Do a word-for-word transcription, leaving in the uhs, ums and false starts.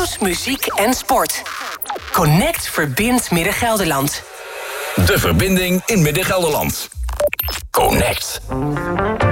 Nieuws, muziek en sport. Connect verbindt Midden-Gelderland. De verbinding in Midden-Gelderland. Connect.